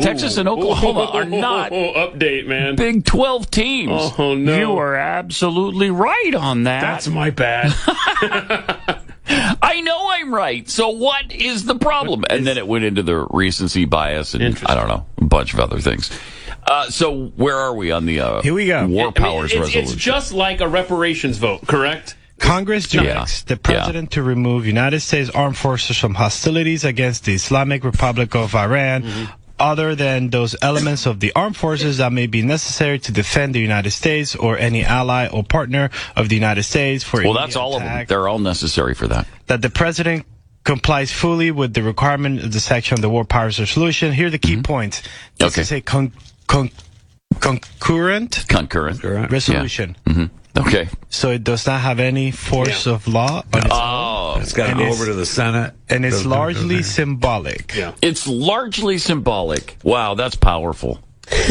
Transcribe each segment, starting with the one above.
Texas and Oklahoma are not update, man. Big 12 teams. Oh, no. You are absolutely right on that. That's my bad. I know I'm right. So what is the problem? And then it went into the recency bias and I don't know, a bunch of other things. So where are we on the Here we go. War Powers resolution? It's just like a reparations vote, correct? Congress directs the president to remove United States armed forces from hostilities against the Islamic Republic of Iran, other than those elements of the armed forces that may be necessary to defend the United States or any ally or partner of the United States for Well, that's all of them. They're all necessary for that. That the president complies fully with the requirement of the section of the War Powers Resolution. Here are the key points. This is a concurrent resolution. Yeah. Mm-hmm. Okay. So it does not have any force of law on its own. It's got to go over to the Senate. And it's largely symbolic. Yeah. It's largely symbolic. Wow, that's powerful.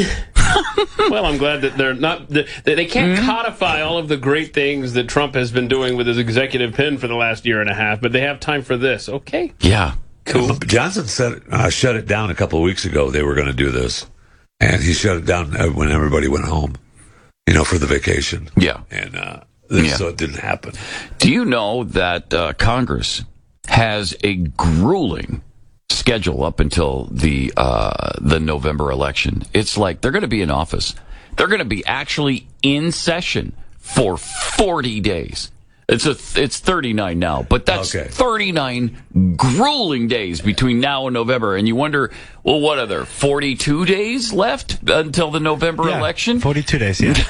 Well, I'm glad that they're not. They can't codify all of the great things that Trump has been doing with his executive pen for the last year and a half, but they have time for this. Okay. Yeah. Cool. Johnson said shut it down a couple of weeks ago. They were going to do this, and he shut it down when everybody went home. For the vacation. Yeah. And so it didn't happen. Do you know that Congress has a grueling schedule up until the November election? It's like they're going to be in office. They're going to be actually in session for 40 days. It's 39 now, but that's 39 grueling days between now and November. And you wonder, well, what are there, 42 days left until the November election? 42 days, yeah.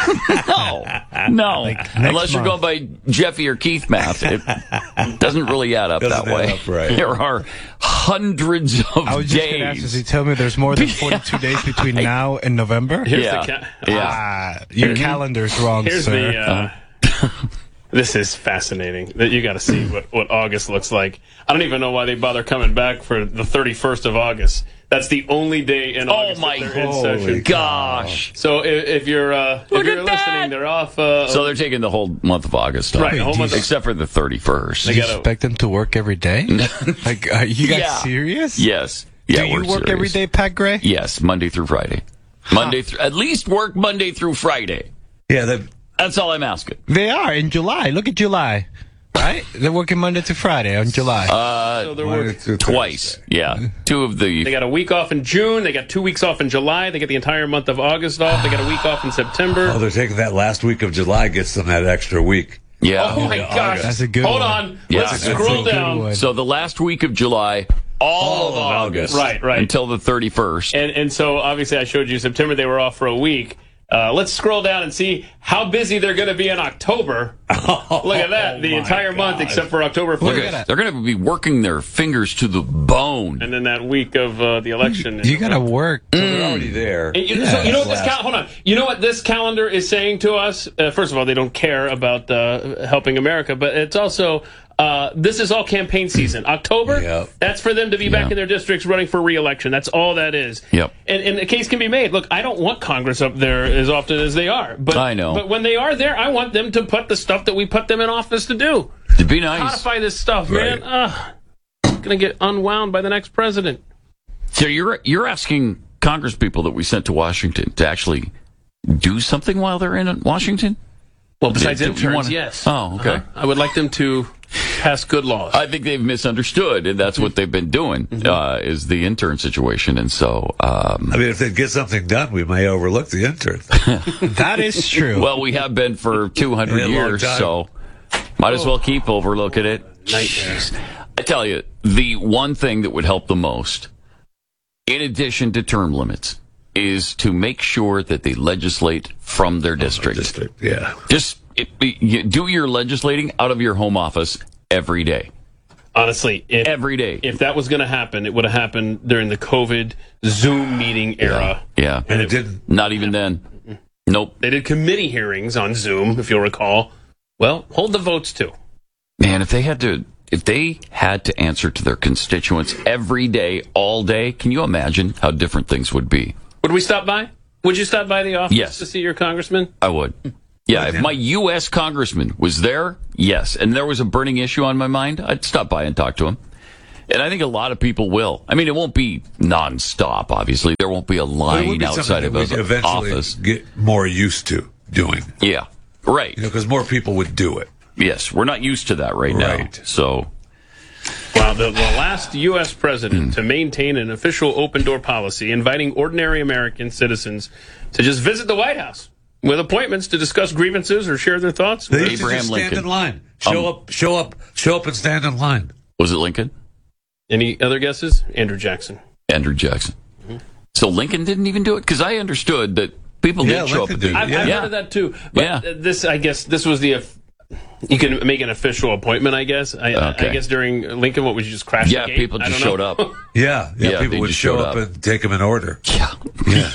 No. Unless you're going by Jeffy or Keith math, it doesn't really add up that way. Right. There are hundreds of days. I was just going to ask, does he tell me there's more than 42 days between now and November? Your calendar's wrong, Here's sir. This is fascinating. That you got to see what August looks like. I don't even know why they bother coming back for the 31st of August. That's the only day in August that they're in session. Gosh! So if you're listening, they're off. So they're taking the whole month of August off, right? Except for the 31st. Do you expect them to work every day? Like, are you guys serious? Yes. Yeah, Do you work every day, Pat Gray? Yes, Monday through Friday. At least work Monday through Friday. Yeah, that's all I'm asking. They are in July. Look at July. Right? They're working Monday to Friday on July. So they're working twice. Yeah. Two of the... They got a week off in June. They got 2 weeks off in July. They get the entire month of August off. They got a week off in September. Oh, they're taking that last week of July, gets them that extra week. Yeah. Oh, my gosh. That's a good Hold one. on. Yeah, Let's scroll down. So the last week of July, all of August. Right. Until the 31st. And so, obviously, I showed you September. They were off for a week. Let's scroll down and see how busy they're going to be in October. Look at that. The entire month except for October 1st. They're going to be working their fingers to the bone. And then that week of the election. You got to work. So they're already there. So you know what this hold on. You know what this calendar is saying to us? First of all, they don't care about helping America, but it's also this is all campaign season. October, that's for them to be back in their districts running for re-election. That's all that is. Yep. And the case can be made. Look, I don't want Congress up there as often as they are. But I know. But when they are there, I want them to put the stuff that we put them in office to do. It'd be nice. Codify this stuff, man. Going to get unwound by the next president. So you're asking Congress people that we sent to Washington to actually do something while they're in Washington? Well, besides interns, yes. Oh, okay. I would like them to pass good laws. I think they've misunderstood, and that's what they've been doing, is the intern situation. And so... I mean, if they get something done, we may overlook the intern. That is true. Well, we have been for 200 years, so might as well keep overlooking it. Nightmares. I tell you, the one thing that would help the most, in addition to term limits, is to make sure that they legislate from their district. Yeah. Just do your legislating out of your home office every day. Honestly, every day. If that was going to happen, it would have happened during the COVID Zoom meeting era. Yeah. And it didn't. Not even then. Nope. They did committee hearings on Zoom, if you'll recall. Well, hold the votes too. Man, if they had to answer to their constituents every day, all day, can you imagine how different things would be? Would we stop by? Would you stop by the office Yes. to see your congressman? I would. Yeah, if my U.S. congressman was there, yes, and there was a burning issue on my mind, I'd stop by and talk to him. And I think a lot of people will. I mean, it won't be nonstop, obviously. There won't be a But it would line be outside something of that an we'd eventually office. get more used to doing. Yeah, right. Because more people would do it. Yes, we're not used to that right now. Right. So, Well, the last U.S. president to maintain an official open-door policy, inviting ordinary American citizens to just visit the White House with appointments to discuss grievances or share their thoughts. They used to Abraham just stand Lincoln. in line. Show up, and stand in line. was it Lincoln? Any other guesses? Andrew Jackson. Andrew Jackson. So Lincoln didn't even do it? Because I understood that people did show up. Lincoln At the, did. I've Yeah. heard of that too. But Yeah. I guess this was you can make an official appointment, I guess. I Okay. guess during Lincoln, what was you just crash Yeah, the gate? people I just don't showed know. up. Yeah, Yeah, people they would just show showed up up. and take them in order. Yeah. Yeah.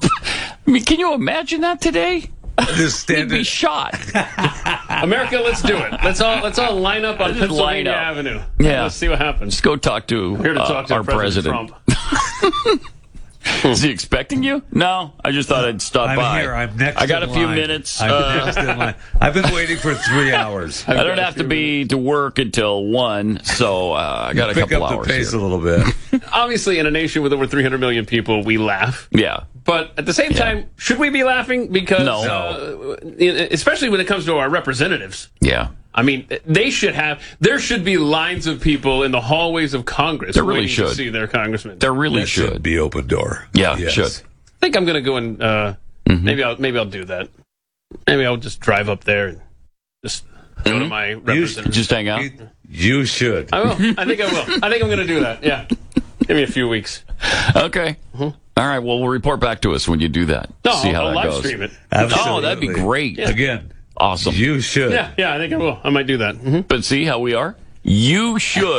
I mean, can you imagine that today? Just He'd stand be in. shot. America, let's do it. Let's all line up on Just Pennsylvania line up. Avenue. Yeah. Let's see what happens. Let's go talk to, Here to talk to our president. Trump. Is he expecting you? No, I just thought I'd stop I'm by. here. I'm next. I got in a few line. minutes. I'm next in line. I've been waiting for 3 hours. I don't have to be to work until 1, so I got a Pick couple up hours the pace here. a little bit. Obviously, in a nation with over 300 million people, we laugh. Yeah. But at the same time, should we be laughing? Because, No. especially when it comes to our representatives. Yeah. I mean, there should be lines of people in the hallways of Congress There really waiting should. to see their congressman. There really That should. be open door. Yeah, Yes. should. I think I'm going to go and maybe I'll do that. Maybe I'll just drive up there and just go to my representative. Just hang out. You should. I will. I think I will. I think I'm going to do that. Yeah. Give me a few weeks. Okay. All right. Well, we'll report back to us when you do that. No, See how I'll that live goes. stream it. Oh, that'd be great. Again, Awesome. you should. Yeah, I think I will. I might do that. But see how we are? You should.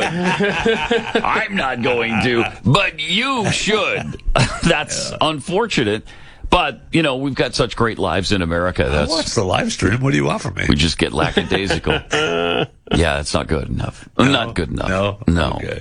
I'm not going to, but you should. That's unfortunate. But, we've got such great lives in America. I watched the live stream. What do you want from me? We just get lackadaisical. Yeah, it's not good enough. Not good enough. No. Okay.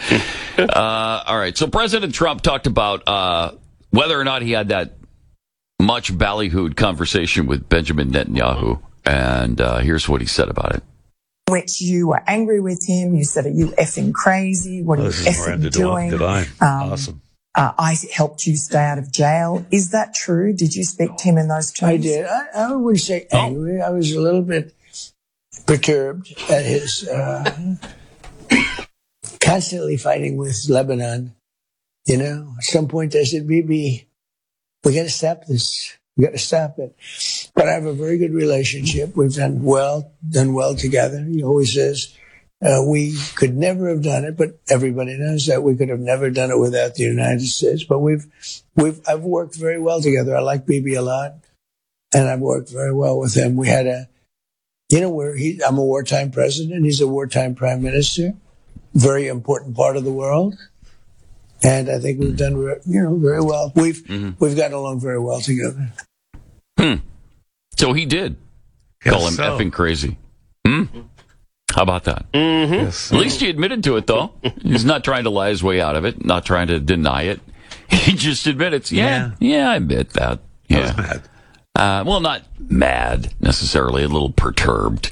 All right. So President Trump talked about whether or not he had that much ballyhooed conversation with Benjamin Netanyahu. And here's what he said about it. Which you were angry with him. You said, "Are you effing crazy? What are you This is effing Miranda doing?" Divine. Awesome. I helped you stay out of jail. Is that true? Did you speak to him in those terms? I did. I wouldn't say angry. I was a little bit perturbed at his constantly fighting with Lebanon. At some point I said, Bibi, we got to stop this. We got to stop it. But I have a very good relationship. We've done well together. He always says, we could never have done it, but everybody knows that we could have never done it without the United States. But I've worked very well together. I like Bibi a lot, and I've worked very well with him. We had I'm a wartime president. He's a wartime prime minister. Very important part of the world. And I think we've done, very well. We've gotten along very well together. So he did call him effing crazy. How about that? Yes. At least he admitted to it, though. He's not trying to lie his way out of it, not trying to deny it. He just admitted, yeah, I admit that. I Yeah. was mad. Well, not mad necessarily, a little perturbed.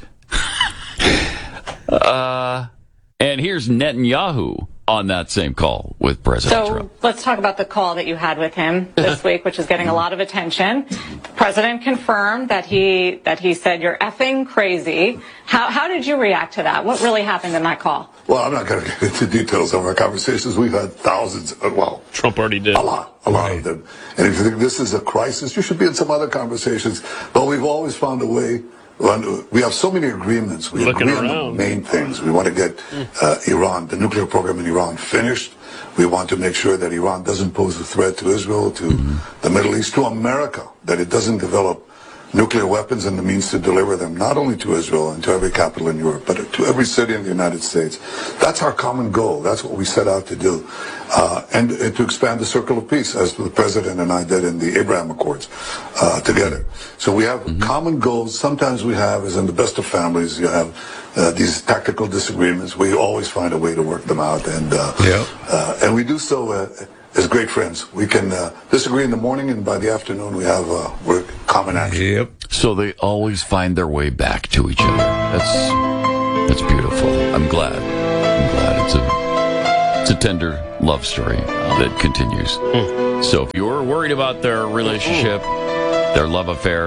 And here's Netanyahu on that same call with President So Trump. let's talk about the call that you had with him this week, which is getting a lot of attention. The president confirmed that he said you're effing crazy. How did you react to that? What really happened in that call? Well, I'm not going to get into details of our conversations. We've had thousands, Trump already did. a lot of them. And if you think this is a crisis, you should be in some other conversations. But we've always found a way. We have so many agreements. We Looking agree on the around. main things. We want to get Iran, the nuclear program in Iran, finished. We want to make sure that Iran doesn't pose a threat to Israel, to the Middle East, to America, that it doesn't develop nuclear weapons and the means to deliver them, not only to Israel and to every capital in Europe, but to every city in the United States. That's our common goal. That's what we set out to do. And to expand the circle of peace, as the President and I did in the Abraham Accords together. So we have common goals. Sometimes we have, as in the best of families, you have these tactical disagreements. We always find a way to work them out. And we do so as great friends. We can disagree in the morning, and by the afternoon we have we're common action. Yep. So they always find their way back to each other. That's beautiful. I'm glad. It's It's a tender love story that continues. So if you're worried about their relationship, their love affair,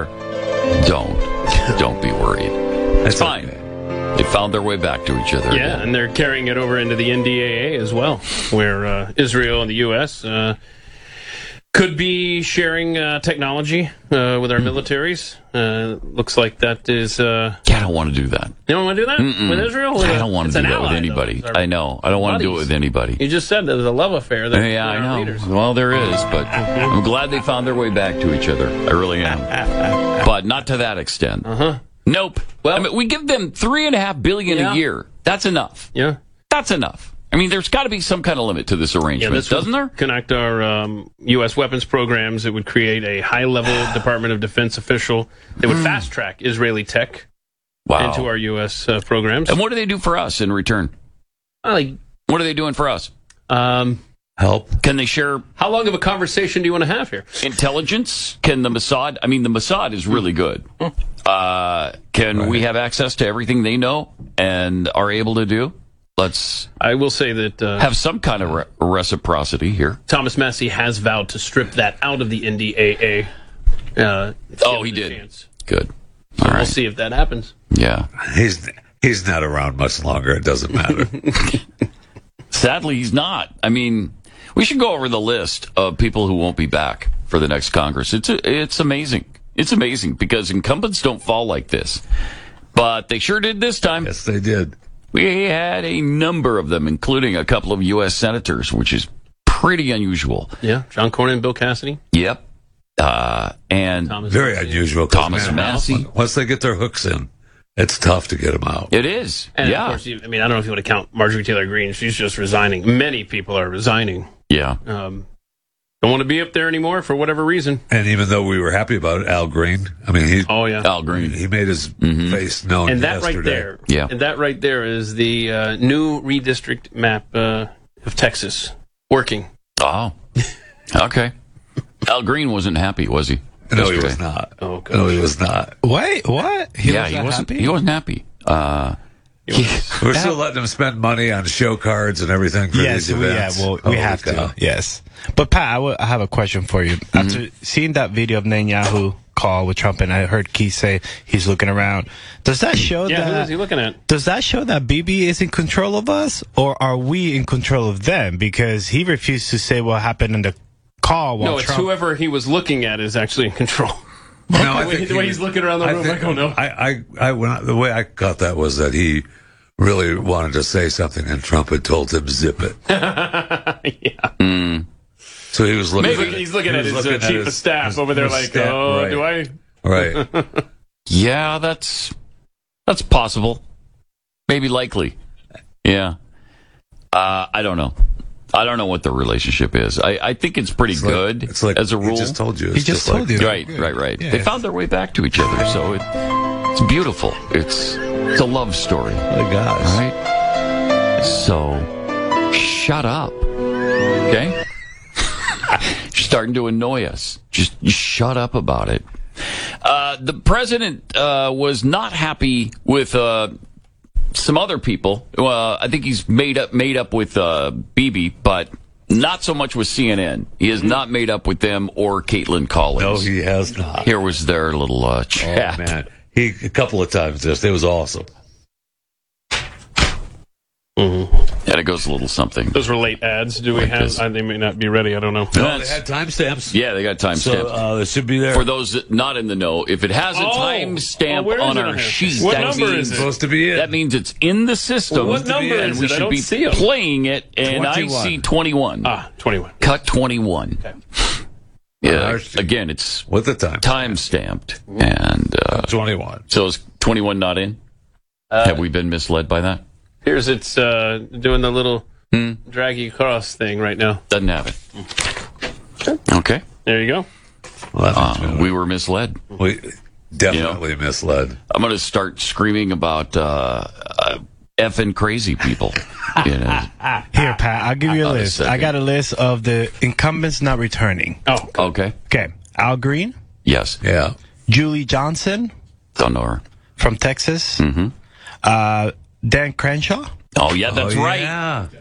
don't be worried. It's fine. They found their way back to each other. Yeah, again. and they're carrying it over into the NDAA as well, where Israel and the U.S. Could be sharing technology with our militaries. Looks like that is... Yeah, I don't want to do that. You don't want to do that with Israel? I don't want to do that with anybody. I know. I don't want to do it with anybody. You just said there's a love affair there. Yeah, I know. Leaders. Well, there is, but I'm glad they found their way back to each other. I really am. But not to that extent. Nope. Well, I mean, we give them $3.5 billion a year. That's enough. Yeah. That's enough. I mean, there's got to be some kind of limit to this arrangement, doesn't there? Connect our U.S. weapons programs. It would create a high-level Department of Defense official that would fast-track Israeli tech into our U.S. programs. And what do they do for us in return? What are they doing for us? Help. Can they share... How long of a conversation do you want to have here? Intelligence? Can the Mossad... I mean, the Mossad is really good. Can we have access to everything they know and are able to do? I will say that... have some kind of reciprocity here. Thomas Massie has vowed to strip that out of the NDAA. He did. Chance. Good. So we'll see if that happens. Yeah. He's not around much longer. It doesn't matter. Sadly, he's not. I mean, we should go over the list of people who won't be back for the next Congress. It's amazing. It's amazing because incumbents don't fall like this. But they sure did this time. Yes, they did. We had a number of them, including a couple of U.S. senators, which is pretty unusual. Yeah, John Cornyn and Bill Cassidy. Yep. And very unusual. Thomas Massie. Once they get their hooks in, it's tough to get them out. It is. And of course, I don't know if you want to count Marjorie Taylor Greene. She's just resigning. Many people are resigning. Yeah. Don't want to be up there anymore for whatever reason. And even though we were happy about it, Al Green, Al Green. He made his face known and that yesterday. And that right there is the new redistrict map of Texas working. Oh, okay. Al Green wasn't happy, was he? No, he was not. Oh, gosh. No, he was not. Wait, what? He wasn't happy? He wasn't happy. We're still letting him spend money on show cards and everything for these events. We have to. Yes. But Pat, I have a question for you. After seeing that video of Netanyahu call with Trump, and I heard Keith say he's looking around, does that show who is he looking at? Does that show that Bibi is in control of us, or are we in control of them? Because he refused to say what happened in the call. No, it's whoever he was looking at is actually in control. No, the way he's looking around the room, I don't know. The way I caught that was that he really wanted to say something, and Trump had told him zip it. Yeah. So he was looking. Maybe he's looking at his chief of staff over there, like, right. Do I? Right. Yeah, that's possible. Maybe likely. Yeah. I don't know. I don't know what the relationship is. I think it's pretty good it's like as a rule. He just told you. He just told you. Right. Yeah. They found their way back to each other, so it's beautiful. It's a love story. My gosh. Right? So, shut up. Okay? You're starting to annoy us. Just shut up about it. The president was not happy with some other people. I think he's made up with Bibi, but not so much with CNN. He has not made up with them or Caitlin Collins. No, he has not. Here was their little chat. Oh, man. A couple of times it was awesome. And it goes a little something. Those were late ads. Do we Like have? this. They may not be ready. I don't know. No, they had timestamps. Yeah, they got timestamps. So it should be there. For those that not in the know, if it has a timestamp where is on it our on here? sheet, What that number means is it? Supposed to be it. that means it's in the system. What number and is we it? I should don't be see 'em. playing it, and 21. I see 21. 21. Cut 21. Okay. Yeah, again, it's with the time. time-stamped. And 21. so is 21 not in? Have we been misled by that? Here's it's doing the little drag you across thing right now. Doesn't have it. Okay. There you go. Well, We were misled. we definitely misled. I'm going to start screaming about effing crazy people. You know? Here, Pat, I'll give you a I'll list. second. I got a list of the incumbents not returning. Oh, Okay. Okay. Al Green, Yes. Yeah. Julie Johnson Don't know her. from Texas, Dan Crenshaw, Oh, yeah, that's right. Yeah.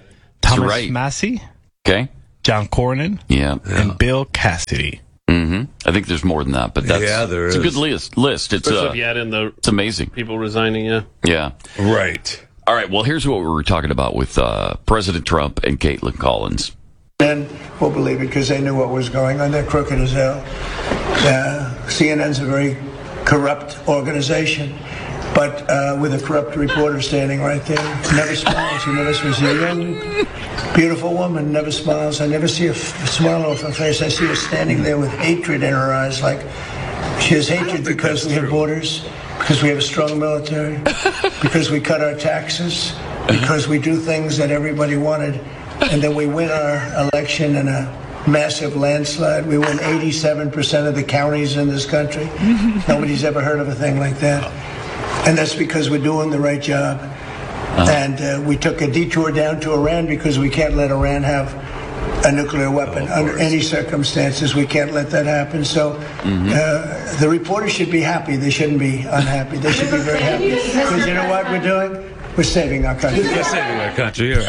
Thomas right. Massey, Okay. John Cornyn, Yeah. and Bill Cassidy. I think there's more than that, but that's it's a good list. It's Especially if you add in it's amazing. people resigning, yeah. Yeah. Right. All right. Well, here's what we were talking about with President Trump and Caitlin Collins. Men will believe it because they knew what was going on. They're crooked as hell. CNN's a very corrupt organization, but with a corrupt reporter standing right there. Never smiles. You never see a young, beautiful woman, never smiles. I never see a smile off her face. I see her standing there with hatred in her eyes, like she has hatred because we have borders, because we have a strong military, because we cut our taxes, because we do things that everybody wanted, and then we win our election in a massive landslide. We win 87% of the counties in this country. Nobody's ever heard of a thing like that. And that's because we're doing the right job. And we took a detour down to Iran because we can't let Iran have a nuclear weapon under any circumstances. We can't let that happen. So the reporters should be happy. They shouldn't be unhappy. They should be very happy. Because you know what we're doing? We're saving our country. We're saving our country. You're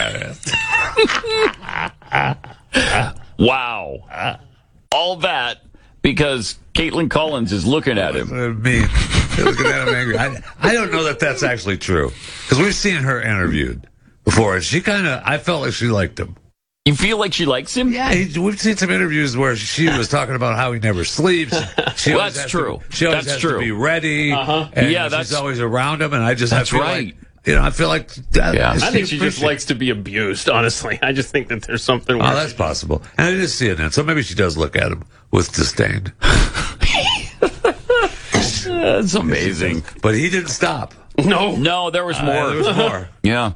right. Wow. All that because Caitlin Collins is looking at him. Mean. Looking at him angry. I don't know that that's actually true. Because we've seen her interviewed before. And she I felt like she liked him. You feel like she likes him? Yeah, we've seen some interviews where she was talking about how he never sleeps. That's true. She always has to be ready. And yeah, she's always around him. And I feel right. like, I feel like... I think she just likes to be abused, honestly. I just think that there's something... Oh, that's possible. And it is CNN, so maybe she does look at him with disdain. That's amazing. But he didn't stop. No, there was more. There was more. Yeah.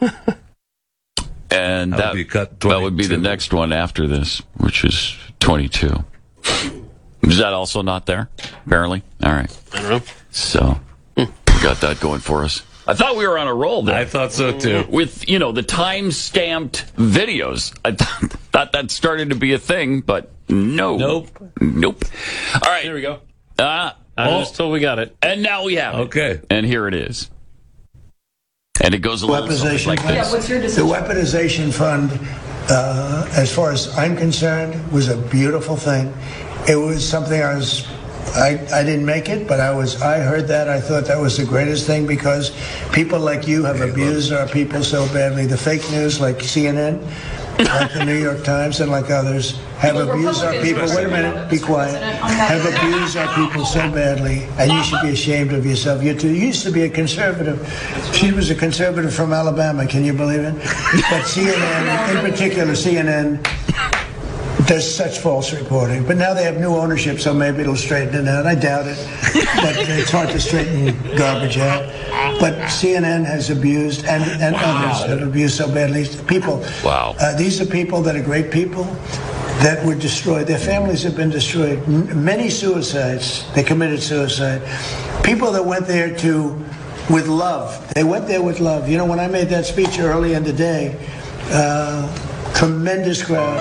And that would be the next one after this, which is 22. Is that also not there? Apparently. All right. I don't know. So, we got that going for us. I thought we were on a roll there. I thought so, too. With, the time-stamped videos. I thought that started to be a thing, but no. Nope. All right. Here we go. I was told we got it. And now we have it. Okay. And here it is. And it goes a little something like this. Yeah, what's your decision? The weaponization fund, as far as I'm concerned, was a beautiful thing. It was something I didn't make it, but I heard that. I thought that was the greatest thing because people like you have abused our people so badly. The fake news like CNN, like the New York Times, and like others have abused our people. Wait a minute, be quiet. Have abused our people so badly, and you should be ashamed of yourself. You used to be a conservative. She was a conservative from Alabama. Can you believe it? But CNN, in particular, CNN does such false reporting. But now they have new ownership, so maybe it'll straighten it out. I doubt it. But it's hard to straighten garbage out. But CNN has abused, and others have abused so badly. People. Wow. These are people that are great people that were destroyed. Their families have been destroyed. Many suicides. They committed suicide. People that went there with love. They went there with love. When I made that speech early in the day, tremendous crowd.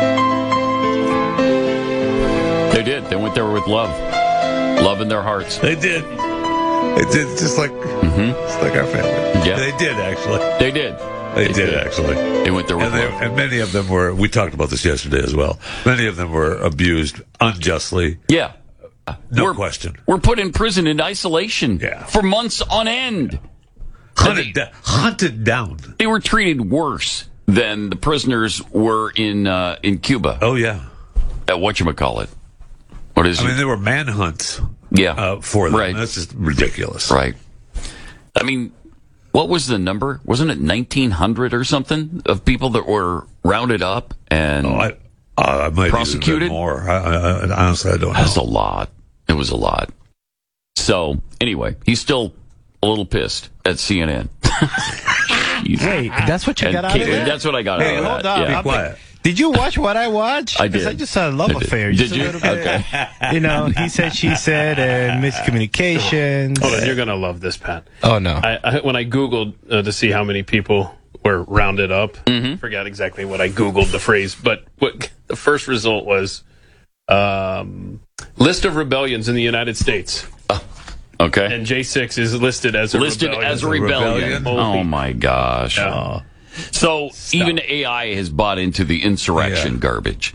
They did. They went there with love. Love in their hearts. They did. It did, just like our family. Yeah. They did, actually. They did. They did, actually. They went there with love. And many of them were, we talked about this yesterday as well, many of them were abused unjustly. Yeah. No question. Were put in prison in isolation for months on end. Hunted down. They were treated worse than the prisoners were in Cuba. Oh, yeah. At whatchamacallit. What is it? I mean, there were manhunts for them. Right. That's just ridiculous. Right. I mean, what was the number? Wasn't it 1,900 or something of people that were rounded up and I might prosecuted? Even more. Honestly, I don't know. That's a lot. It was a lot. So, anyway, he's still a little pissed at CNN. Wait, that's what you got out of it? That's what I got out of hold that. on. Yeah. Be quiet. Did you watch what I watched? I did. I just saw a love affair. Did you? A little bit. Okay. He said, she said, and miscommunications. Hold on, you're going to love this, Pat. Oh, no. When I Googled to see how many people were rounded up, I forgot exactly what I Googled the phrase, but what the first result was list of rebellions in the United States. Okay. And J6 is listed as a rebellion. Rebellion. Oh, my gosh. Yeah. So even AI has bought into the insurrection garbage.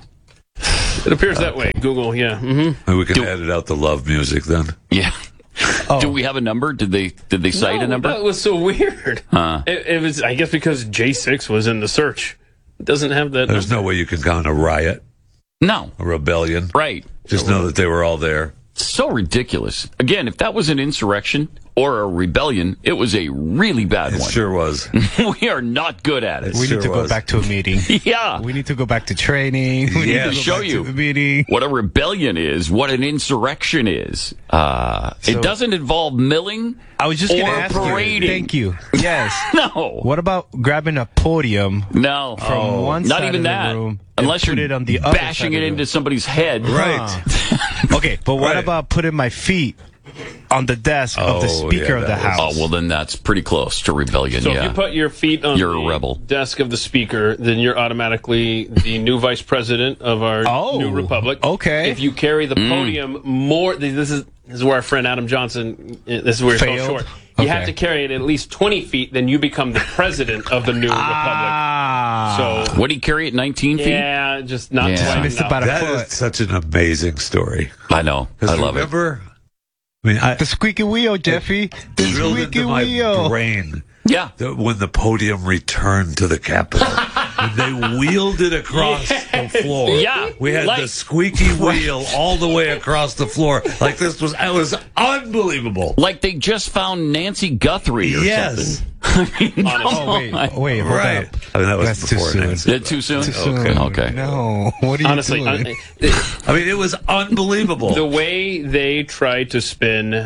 It appears that way. Google, yeah. Mm-hmm. And we can edit out the love music then. Yeah. Do we have a number? Did they cite a number? That was so weird. Huh. It was, I guess, because J6 was in the search. It doesn't have that. There's no way you can count a riot, No. a rebellion. Right. Just know that they were all there. So ridiculous. Again, if that was an insurrection or a rebellion, it was a really bad It one. sure was. We are not good at it. We sure need to go was. back to a meeting. Yeah. We need to go back to training. We Yeah. need to go Show back you. to the meeting. What a rebellion is, what an insurrection is. It doesn't involve milling I was just going to or ask parading. you. Thank you. Yes. No. What about grabbing a podium No. from one Not side even of the that. room and Unless put you're it on the other bashing side it of the into room? somebody's head. Right. Okay, but what Right. about putting my feet on the desk of the Oh, Speaker yeah, of the that was- House? Oh, well, then that's pretty close to rebellion, So yeah. if you put your feet on You're a the rebel. desk of the Speaker, then you're automatically the new Vice President of our Oh, new republic. okay. If you carry the podium more, this is where our friend Adam Johnson, this is where he fell Failed? short. You have Okay. to carry it at least 20 feet, then you become the President of the new republic. So, What did he carry at 19 feet? yeah, just not Yeah. quite Missed enough. about a That foot. is such an amazing story. I know. I 'Cause love it. remember, I mean, I The squeaky wheel, Jeffy. The drilled squeaky into my wheel. brain Yeah. that when the podium returned to the Capitol, when they wheeled it across the floor. Yeah. We had Like- the squeaky wheel all the way across the floor. Like it was unbelievable. Like they just found Nancy Guthrie or Yes. something. I mean, Oh, wait, hold Right. up. I mean, that was That's too before soon. Nancy. Is it too soon? Too soon. Okay. No. What are you Honestly, doing? I mean, it was unbelievable. the way they tried to spin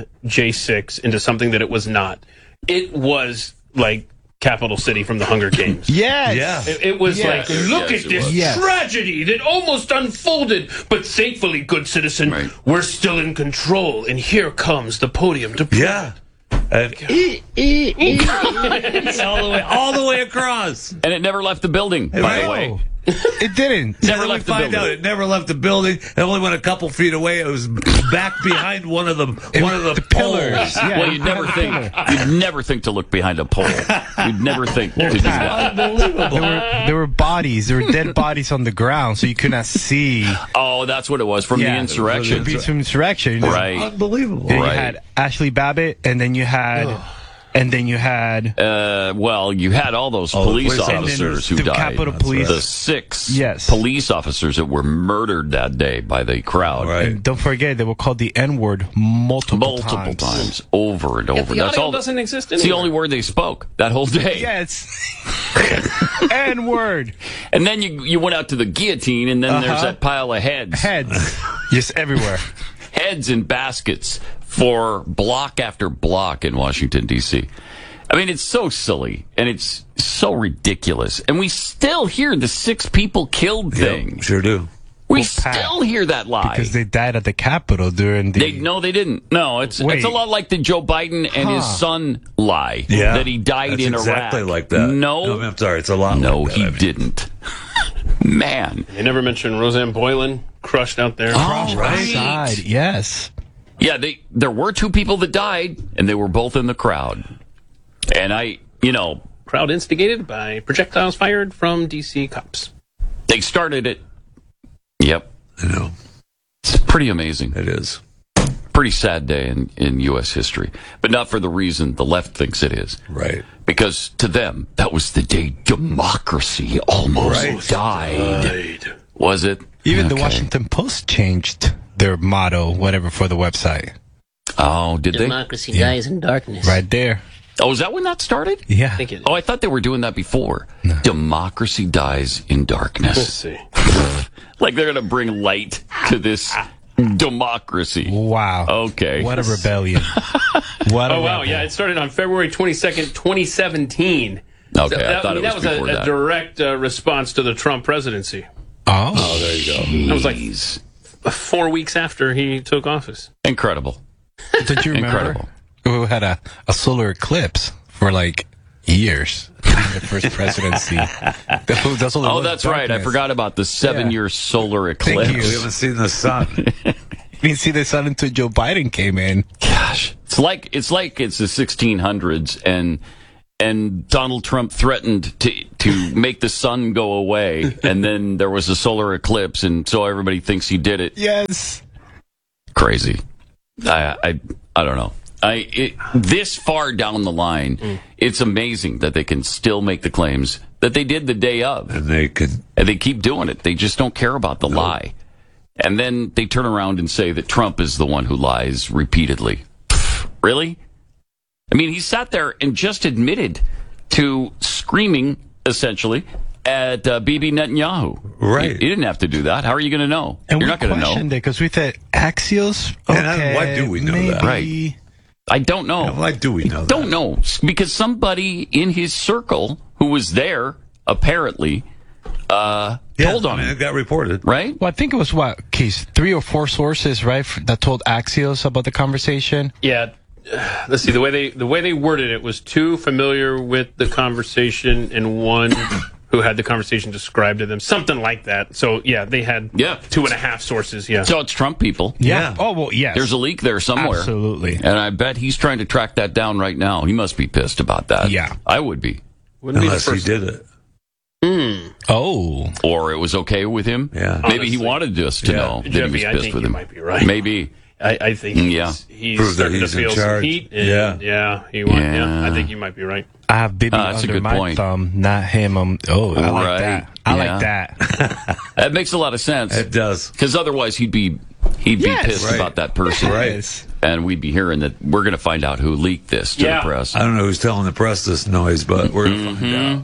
J6 into something that it was not, it was like Capital City from the Hunger Games. Yes. Yeah. It was Yes. like, look Yes, at it this was. Yes. tragedy that almost unfolded, but thankfully, good citizen, Right. we're still in control, and here comes the podium to Yeah. And all the way across. And it never left the building, by the way. No. It didn't. Never Then we left the find building. out it never left the building. It only went a couple feet away. It was back behind one of the pillars. poles. Yeah. Well, you'd never think to look behind a pole. You'd never think to do that. There were bodies. There were dead bodies on the ground, so you could not see. Oh, that's what it was from the Yeah. insurrection. Beats from insurrection. Right. Unbelievable. And Right. you had Ashley Babbitt, and then you had, Well, you had all those police police officers who the died. Capitol Police. The 6 Yes. police officers that were murdered that day by the crowd. Right. And don't forget, they were called the N-word multiple Times, over and over. the That's audio all. doesn't exist It's the anymore. only word they spoke that whole day. Yes. N-word. And then you went out to the guillotine, and then there's Uh-huh. that pile of heads. Heads. Just everywhere. Heads in baskets for block after block in Washington, D.C. I mean, it's so silly, and it's so ridiculous. And we still hear the 6 people killed thing. Yep, sure do. We Well, Pat, still hear that lie. Because they died at the Capitol during the... They didn't. No, it's Wait. a lot like the Joe Biden and his son lie. Yeah. That he died That's in exactly Iraq. like that. No, I'm sorry. It's a lot no, like that. he I mean. didn't. Man. They never mentioned Roseanne Boylan crushed out there. Oh, right. Outside, yes. Yeah, there were 2 people that died, and they were both in the crowd. And Crowd instigated by projectiles fired from DC cops. they started it. Yep. I know. It's pretty amazing. It is. Pretty sad day in U.S. history. But not for the reason the left thinks it is. Right. Because to them, that was the day democracy almost died. Was it? Even the Okay. Washington Post changed their motto, whatever, for the website. Oh, did they? Democracy dies in darkness. Right there. Oh, is that when that started? Yeah. I think it. Oh, I thought they were doing that before. Democracy dies in Let's darkness. see. Like they're going to bring light to this democracy. Wow. Okay. What a rebellion. What a Oh, wow. rebel. Yeah, it started on February 22nd, 2017. Okay, So I thought it was that was before a that. direct response to the Trump presidency. Oh. There you go. That was like Jeez. 4 weeks after he took office. Incredible. Did you remember? Incredible. We had a solar eclipse for like years in the first presidency. That's all it Oh, was, that's right. I darkness. forgot about the 7-year solar Thank eclipse. you. We haven't seen the sun. We didn't see the sun until Joe Biden came in. Gosh, it's like it's the 1600s, and and Donald Trump threatened to make the sun go away, and then there was a solar eclipse, and so everybody thinks he did it. Yes. Crazy. I don't know. This far down the line, it's amazing that they can still make the claims that they did the day of. And they keep doing it. They just don't care about the lie. And then they turn around and say that Trump is the one who lies repeatedly. Really? I mean, he sat there and just admitted to screaming, essentially, at Bibi Netanyahu. Right. He didn't have to do that. How are you going to know? And You're not going to know. We questioned it because we thought Axios. Okay, why do we know that? Right. I don't know. Why do we know that? Don't know. Because somebody in his circle who was there, apparently, told on him. It got reported. Right? Well, I think it was, Keith, 3 or 4 sources, right, that told Axios about the conversation? Yeah. Let's see. The way they worded it was 2 familiar with the conversation and 1 who had the conversation described to them. Something like that. So, yeah, they had 2.5 sources, yeah. So it's Trump people. Yeah. Oh, well, yes. There's a leak there somewhere. Absolutely. And I bet he's trying to track that down right now. He must be pissed about that. Yeah. I would be. Unless he did it. Oh. Or it was okay with him. Yeah. Maybe he wanted us to know that Jeffy, he was I pissed think with you him. might be right. Maybe. I think he's Prove that starting he's to feel in some charge. heat. And I think you might be right. I have Bibi that's a under good my point. thumb, not him. I like Right. that. I like that. That makes a lot of sense. It does. Because otherwise he'd be pissed about that person. Right. And we'd be hearing that we're going to find out who leaked this to the press. I don't know who's telling the press this noise, but we're going to find out.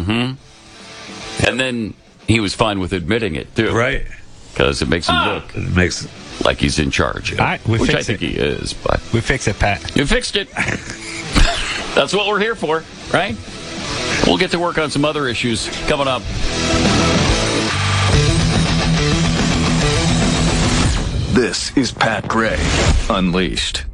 Mm-hmm. And then he was fine with admitting it, too. Right. Because it makes him look like he's in charge. All right, which I think he is. But we fixed it, Pat. You fixed it. That's what we're here for, right? We'll get to work on some other issues coming up. This is Pat Gray Unleashed.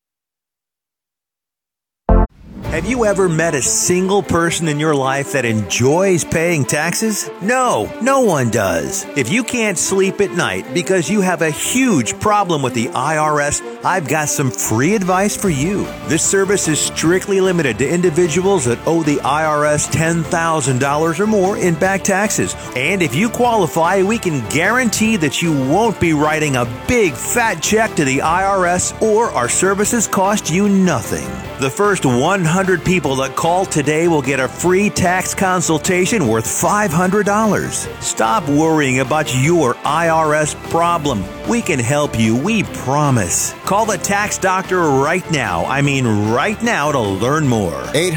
Have you ever met a single person in your life that enjoys paying taxes? No, no one does. If you can't sleep at night because you have a huge problem with the IRS, I've got some free advice for you. This service is strictly limited to individuals that owe the IRS $10,000 or more in back taxes. And if you qualify, we can guarantee that you won't be writing a big fat check to the IRS, or our services cost you nothing. The first 100 people that call today will get a free tax consultation worth $500. Stop worrying about your IRS problem. We can help you, we promise. Call the tax doctor right now. I mean right now, to learn more.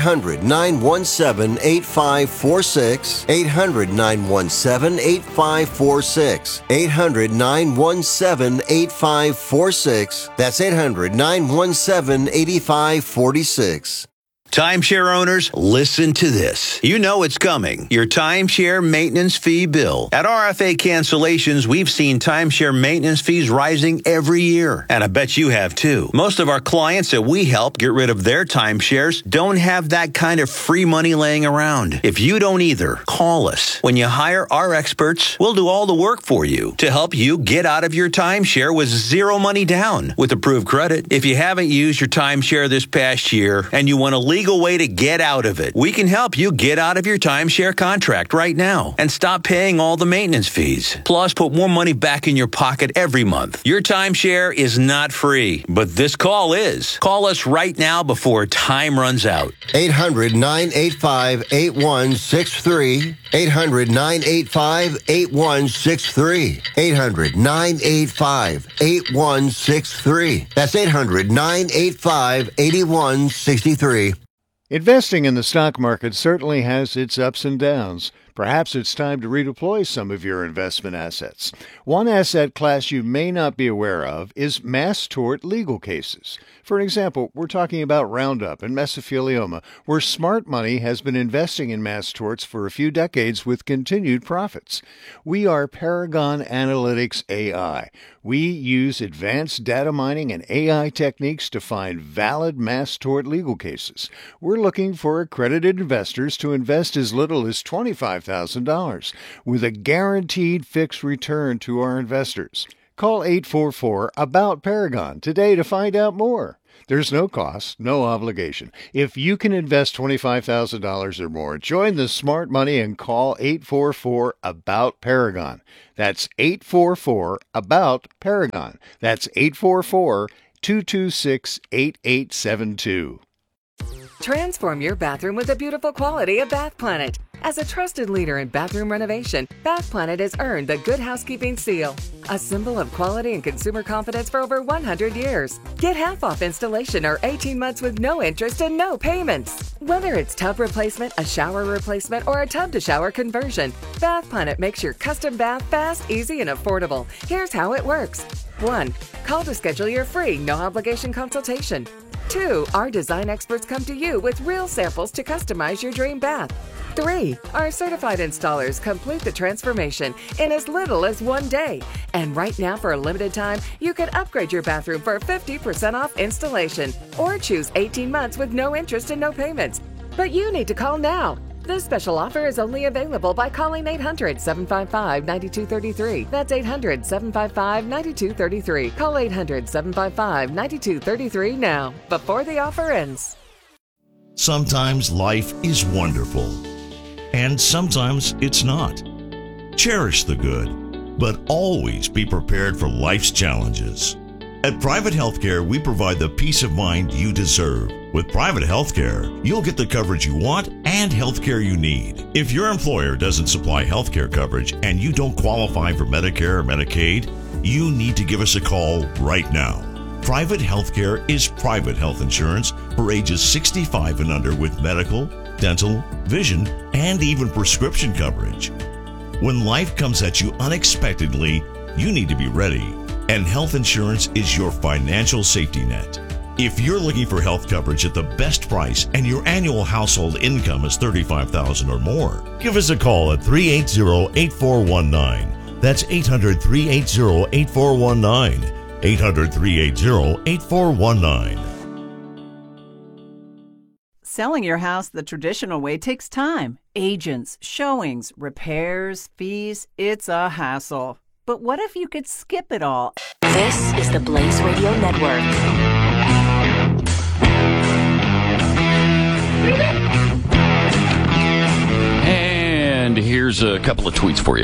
800-917-8546. 800-917-8546. 800-917-8546. That's 800-917-8546. Timeshare owners, listen to this. You know it's coming. Your timeshare maintenance fee bill. At RFA Cancellations, we've seen timeshare maintenance fees rising every year. And I bet you have too. Most of our clients that we help get rid of their timeshares don't have that kind of free money laying around. If you don't either, call us. When you hire our experts, we'll do all the work for you to help you get out of your timeshare with zero money down with approved credit. If you haven't used your timeshare this past year and you want to legal way to get out of it, we can help you get out of your timeshare contract right now and stop paying all the maintenance fees. Plus, put more money back in your pocket every month. Your timeshare is not free, but this call is. Call us right now before time runs out. 800-985-8163. 800-985-8163. 800-985-8163. That's 800-985-8163. Investing in the stock market certainly has its ups and downs. Perhaps it's time to redeploy some of your investment assets. One asset class you may not be aware of is mass tort legal cases. For example, we're talking about Roundup and mesothelioma, where smart money has been investing in mass torts for a few decades with continued profits. We are Paragon Analytics AI. We use advanced data mining and AI techniques to find valid mass tort legal cases. We're looking for accredited investors to invest as little as $25,000 with a guaranteed fixed return to our investors. Call 844-ABOUT-PARAGON today to find out more. There's no cost, no obligation. If you can invest $25,000 or more, join the smart money and call 844-ABOUT-PARAGON. That's 844-ABOUT-PARAGON. That's 844-226-8872. Transform your bathroom with the beautiful quality of Bath Planet. As a trusted leader in bathroom renovation, Bath Planet has earned the Good Housekeeping seal, a symbol of quality and consumer confidence for over 100 years. Get half off installation or 18 months with no interest and no payments. Whether it's tub replacement, a shower replacement, or a tub-to-shower conversion, Bath Planet makes your custom bath fast, easy, and affordable. Here's how it works. 1. Call to schedule your free, no-obligation consultation. 2. Our design experts come to you with real samples to customize your dream bath. 3. Our certified installers complete the transformation in as little as 1 day. And right now, for a limited time, you can upgrade your bathroom for 50% off installation or choose 18 months with no interest and no payments. But you need to call now. This special offer is only available by calling 800-755-9233. That's 800-755-9233. Call 800-755-9233 now, before the offer ends. Sometimes life is wonderful, and sometimes it's not. Cherish the good, but always be prepared for life's challenges. At Private Healthcare, we provide the peace of mind you deserve. With private healthcare, you'll get the coverage you want and healthcare you need. If your employer doesn't supply healthcare coverage and you don't qualify for Medicare or Medicaid, you need to give us a call right now. Private healthcare is private health insurance for ages 65 and under with medical, dental, vision, and even prescription coverage. When life comes at you unexpectedly, you need to be ready, and health insurance is your financial safety net. If you're looking for health coverage at the best price and your annual household income is $35,000 or more, give us a call at 380-8419. That's 800-380-8419. 800-380-8419. Selling your house the traditional way takes time. Agents, showings, repairs, fees. It's a hassle. But what if you could skip it all? This is the Blaze Radio Network. And here's a couple of tweets for you.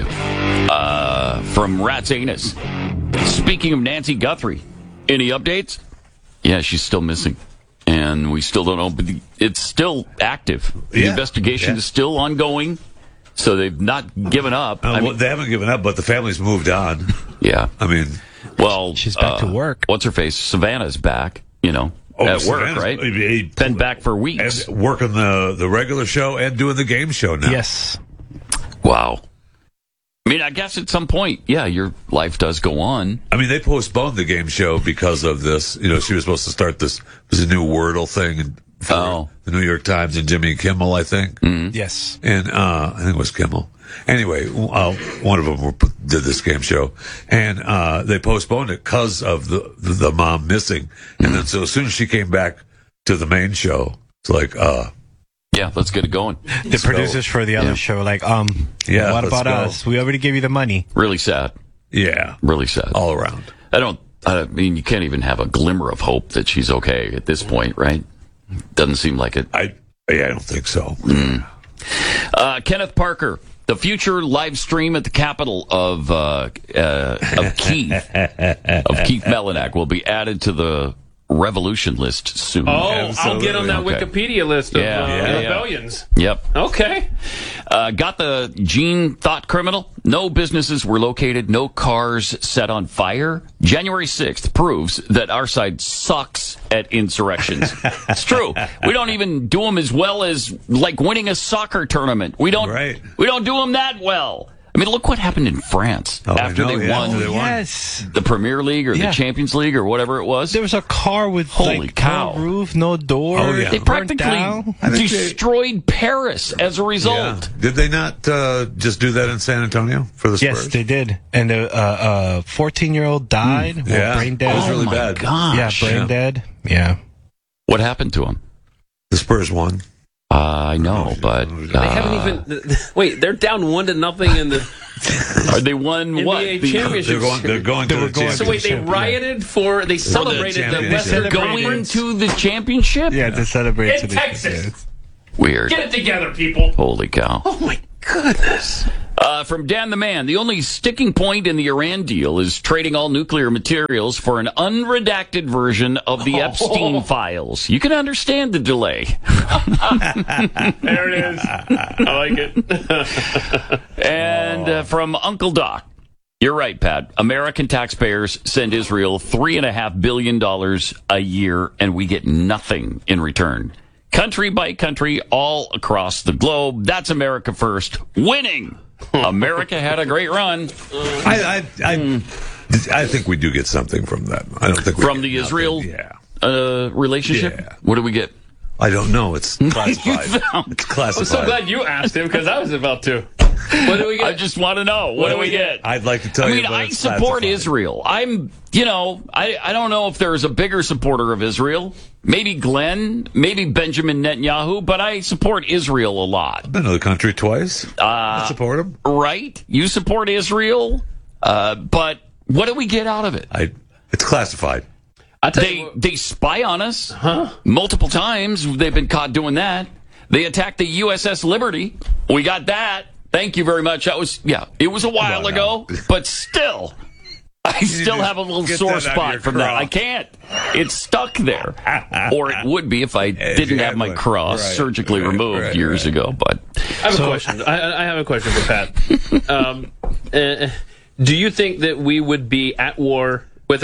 From Rat's Anus. Speaking of Nancy Guthrie, any updates? Yeah, she's still missing. And we still don't know, but it's still active. The investigation is still ongoing, so they've not given up. They haven't given up, but the family's moved on. Yeah. I mean, well, she's back to work. What's her face? Savannah's back, at Savannah's work, right? Been back for weeks. And working the regular show and doing the game show now. Yes. Wow. I mean, I guess at some point, your life does go on. I mean, they postponed the game show because of this. She was supposed to start this. It was a new Wordle thing for the New York Times and Jimmy Kimmel, I think. Mm-hmm. Yes. And I think it was Kimmel. Anyway, one of them did this game show, and they postponed it because of the mom missing. And then so as soon as she came back to the main show, it's like, let's get it going. The producers for the other show, what about us? We already gave you the money. Really sad. Yeah. Really sad. All around. I mean, you can't even have a glimmer of hope that she's okay at this point, right? Doesn't seem like it. I don't think so. Kenneth Parker, the future live stream at the Capitol of Keith Melanak will be added to the Revolution list soon. I'll get on that Wikipedia list of rebellions. Yep. Okay. Got the Gene Thought criminal? No businesses were located, no cars set on fire. January 6th proves that our side sucks at insurrections. It's true. We don't even do them as well as like winning a soccer tournament. We don't do them that well. I mean, look what happened in France after they won the Premier League or the Champions League or whatever it was. There was a car with no roof, no door. Oh, yeah. They practically destroyed Paris as a result. Yeah. Did they not just do that in San Antonio for the Spurs? Yes, they did. And a 14-year-old died. Brain dead. It was really bad. Gosh. Yeah, brain dead. Yeah. What happened to him? The Spurs won. I know, but they haven't even. Wait, they're down 1-0 in the. Are they won NBA what? championship? They're going to the championship. So wait, they rioted they celebrated the Western going Conference to the championship? Yeah, to celebrate in Texas. Weird. Get it together, people. Holy cow. Oh my goodness. From Dan the Man, the only sticking point in the Iran deal is trading all nuclear materials for an unredacted version of the Epstein files. You can understand the delay. There it is. I like it. And from Uncle Doc, you're right, Pat. American taxpayers send Israel $3.5 billion a year, and we get nothing in return. Country by country, all across the globe. That's America first. Winning. America had a great run. I think we do get something from that. I don't think from the Israel relationship. Yeah. What do we get? I don't know. It's classified. It's classified. I'm so glad you asked him because I was about to. What do we get? I just want to know. What do we get? I'd like to tell you. But I support Israel. I don't know if there's a bigger supporter of Israel. Maybe Glenn, maybe Benjamin Netanyahu, but I support Israel a lot. I've been to the country twice. I support them. Right? You support Israel, but what do we get out of it? It's classified. They spy on us multiple times. They've been caught doing that. They attacked the USS Liberty. We got that. Thank you very much. It was a while ago, but still, I still have a little sore spot from that. I can't. It's stuck there. Or it would be if I didn't have my cross surgically removed years ago. But I have a question. I have a question for Pat. Do you think that we would be at war with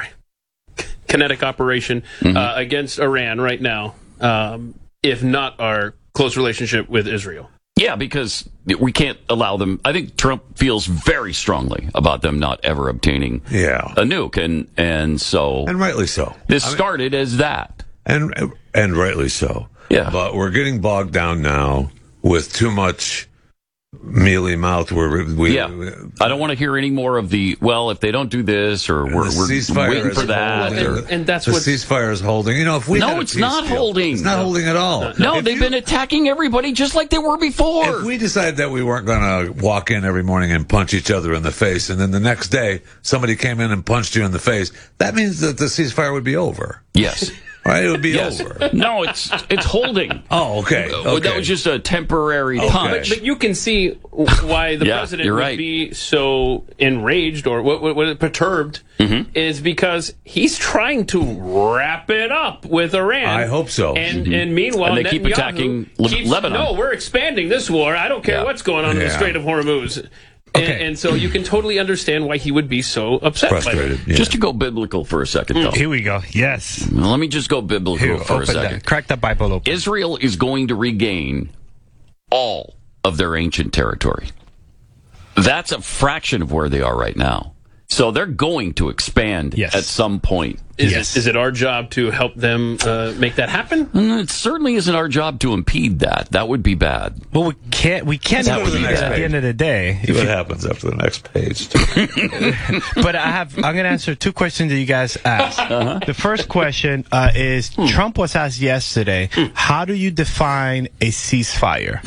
kinetic operation against Iran right now, if not our close relationship with Israel? Yeah, because we can't allow them. I think Trump feels very strongly about them not ever obtaining a nuke, and rightly so. This started as that, and rightly so. Yeah, but we're getting bogged down now with too much mealy mouth. I don't want to hear any more of if they don't do this or we're waiting for that. And that's the what ceasefire is holding. It's not holding. It's not holding at all. No, they've been attacking everybody just like they were before. If we decided that we weren't going to walk in every morning and punch each other in the face, and then the next day somebody came in and punched you in the face, that means that the ceasefire would be over. Yes. Right, it would be over. No, it's holding. Oh, okay. That was just a temporary punch. But you can see why the president would be so enraged or what perturbed is because he's trying to wrap it up with Iran. I hope so. And meanwhile, and they keep attacking Lebanon. No, we're expanding this war. I don't care what's going on in the Strait of Hormuz. Okay. And so you can totally understand why he would be so upset. Frustrated. Yeah. Just to go biblical for a second, though. Here we go. Yes. Well, let me just go biblical for a second. Crack the Bible open. Israel is going to regain all of their ancient territory. That's a fraction of where they are right now. So they're going to expand at some point. Is it our job to help them make that happen? It certainly isn't our job to impede that. That would be bad. Well, we can't impede it at the end of the day. See what happens after the next page. But I'm going to answer two questions that you guys asked. The first question is, Trump was asked yesterday, how do you define a ceasefire?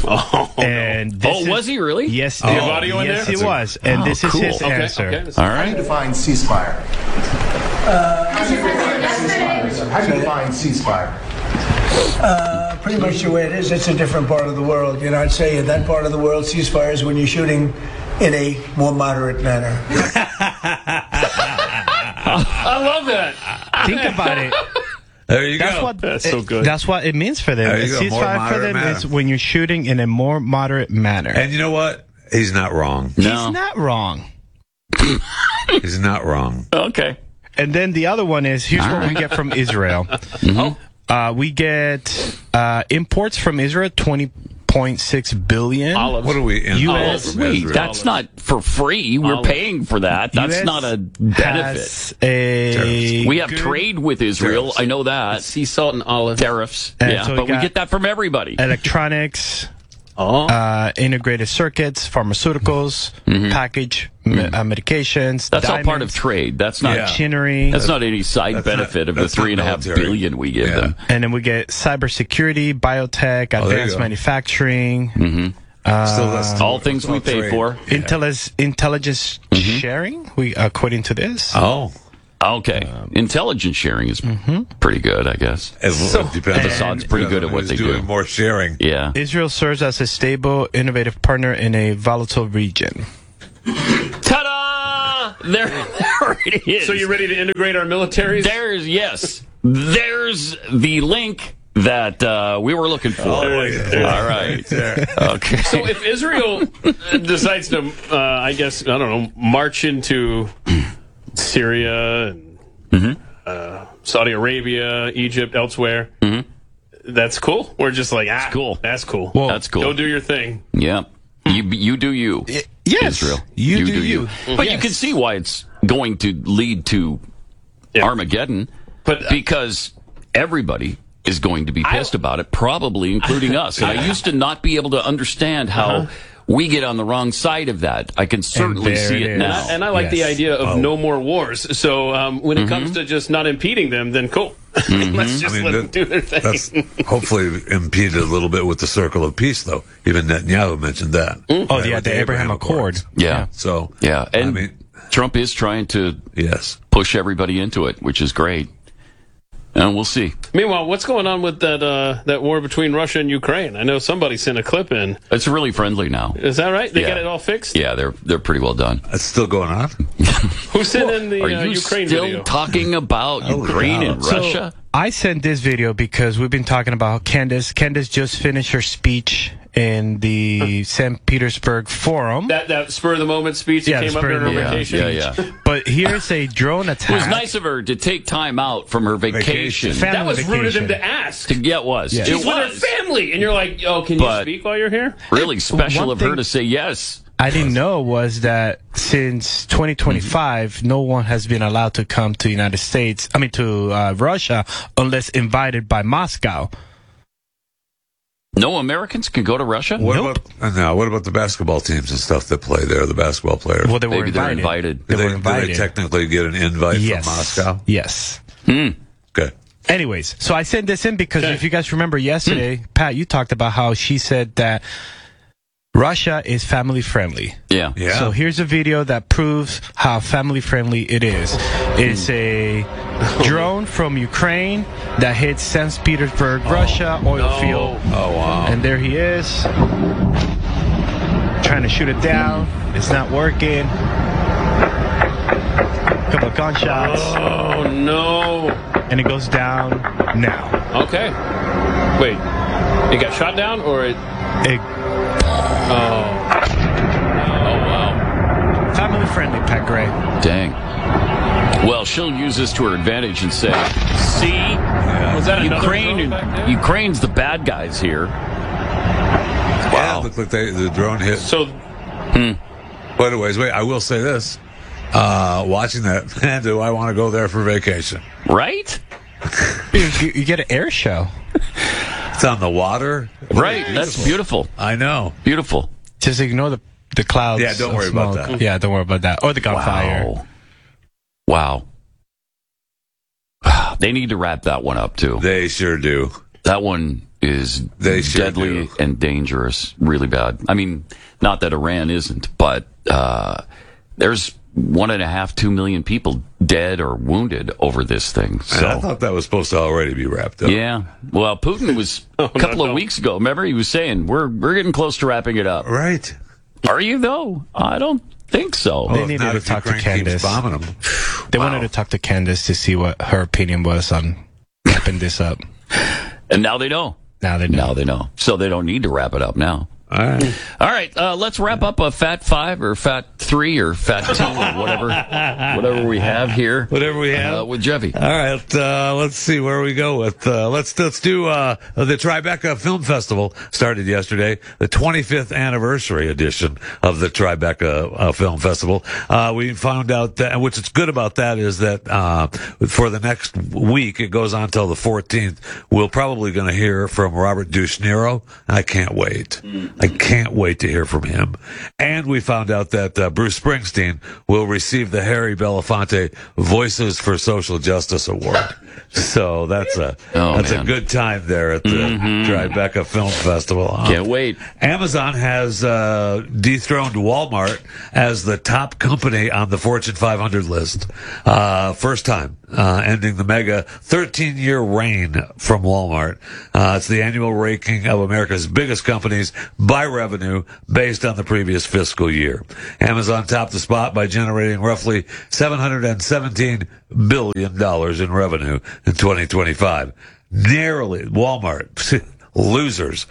Was he really? Yes. Do you have audio in there? Yes, he was. And this is his answer. All right. How do you define ceasefire? How do you define ceasefire? Pretty much the way it is. It's a different part of the world. I'd say in that part of the world, ceasefire is when you're shooting in a more moderate manner. I love that. Think about it. There you go. That's so good. That's what it means for them. A ceasefire for them is when you're shooting in a more moderate manner. And you know what? He's not wrong. No. He's not wrong. He's not wrong. Okay. And then the other one is, here's what we get from Israel. We get imports from Israel, 20.6 billion. Olives. What do we import from Israel? That's not for free. We're paying for that. That's US not a benefit. We have trade with Israel. Tariffs. I know that. Sea salt and olive Tariffs. So but we get that from everybody. Electronics, integrated circuits, pharmaceuticals, package medications. That's all diamonds, part of trade. That's not machinery. That's not any side benefit of the $3.5 billion we give them. And then we get cybersecurity, biotech, advanced manufacturing. All things we pay for. Intelligence sharing, according to this. Okay. Intelligence sharing is pretty good, I guess. It depends. Assad's pretty good at what they do. Doing more sharing. Yeah. Israel serves as a stable, innovative partner in a volatile region. Ta-da! There it is. So you ready to integrate our militaries? There's the link that we were looking for. All right. Okay. So if Israel decides to, march into Syria, and, Saudi Arabia, Egypt, elsewhere, that's cool? We're just like, cool. That's cool. Well, that's cool. Go do your thing. Yeah. You do you. Yes. Israel. You do you. But you can see why it's going to lead to Armageddon, because everybody is going to be pissed about it, probably including us. And I used to not be able to understand how we get on the wrong side of that. I can certainly see it now. And I like the idea of no more wars. So when it comes to just not impeding them, then cool. Let's just let them do their thing. That's hopefully impeded a little bit with the circle of peace, though. Even Netanyahu mentioned that. The Abraham Accord. Yeah. So, and Trump is trying to push everybody into it, which is great. And we'll see. Meanwhile, what's going on with that war between Russia and Ukraine? I know somebody sent a clip in. It's really friendly now. Is that right? They got it all fixed? Yeah, they're pretty well done. It's still going on? Who sent in the Are you Ukraine still video? talking about Ukraine and Russia? I sent this video because we've been talking about Candace. Candace just finished her speech in the St. Petersburg Forum. That spur-of-the-moment speech that came up during her vacation? Yeah. But here's a drone attack. It was nice of her to take time out from her vacation. That was rude of them to ask. It was. Yeah. She's with her family. And you're like, can you speak while you're here? Really special of her to say yes. I didn't know was that since 2025, no one has been allowed to come to to Russia unless invited by Moscow. No Americans can go to Russia? What about the basketball teams and stuff that play there, the basketball players? Well, Maybe they're invited. Do they technically get an invite from Moscow? Yes. Good. Anyways, so I sent this in because if you guys remember yesterday, Pat, you talked about how she said that Russia is family friendly. Yeah. So here's a video that proves how family friendly it is. It's a drone from Ukraine that hits St. Petersburg, Russia oil field. Oh, wow. And there he is, trying to shoot it down. It's not working. Couple of gunshots. Oh, no. And it goes down now. Okay. Wait, it got shot down or it... wow. Family friendly, Pat Gray. Dang. Well, she'll use this to her advantage and say, see, was that Ukraine's the bad guys here. Wow. It looked like the drone hit. So, But anyways, I will say this. Watching that, man, do I want to go there for vacation. Right? You get an air show. It's on the water. Right. That's beautiful. I know. Beautiful. Just ignore the clouds. Yeah, don't worry about that. Yeah, don't worry about that. Or the gunfire. Wow. They need to wrap that one up, too. They sure do. That one is deadly and dangerous. Really bad. I mean, not that Iran isn't, but there's 1.5-2 million people dead or wounded over this thing. So I thought that was supposed to already be wrapped up. Yeah. Well, Putin was a couple of weeks ago. Remember, he was saying we're getting close to wrapping it up. Right. Are you though? I don't think so. They needed to talk to Candace. They wanted to talk to Candace to see what her opinion was on wrapping this up. And now they know. Now they know. So they don't need to wrap it up now. All right. Let's wrap up a Fat 5 or Fat 3 or Fat 2 or whatever we have here. Whatever we have with Jeffy. All right. Let's see where we go with. Let's do the Tribeca Film Festival started yesterday, the 25th anniversary edition of the Tribeca Film Festival. We found out that, which is good about that is that for the next week, it goes on till the 14th. We're probably going to hear from Robert Duchniro. I can't wait. I can't wait to hear from him. And we found out that Bruce Springsteen will receive the Harry Belafonte Voices for Social Justice Award. So that's a good time there at the Tribeca Film Festival. Can't wait. Amazon has dethroned Walmart as the top company on the Fortune 500 list. First time, ending the mega 13-year reign from Walmart. It's the annual ranking of America's biggest companies by revenue based on the previous fiscal year. Amazon topped the spot by generating roughly $717 billion in revenue in 2025. Narrowly, Walmart, losers,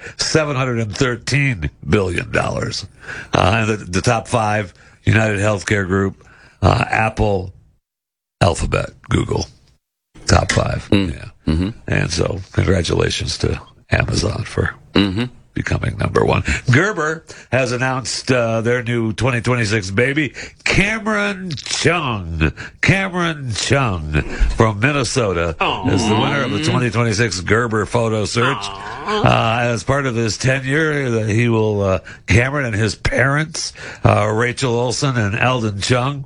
$713 billion. And the top five, United Healthcare Group, Apple, Alphabet, Google. Top five. Yeah. And so congratulations to Amazon for becoming number one. Gerber has announced their new 2026 baby, Cameron Chung. Cameron Chung from Minnesota is the winner of the 2026 Gerber photo search. As part of his tenure, he will, Cameron and his parents, Rachel Olsen and Eldon Chung,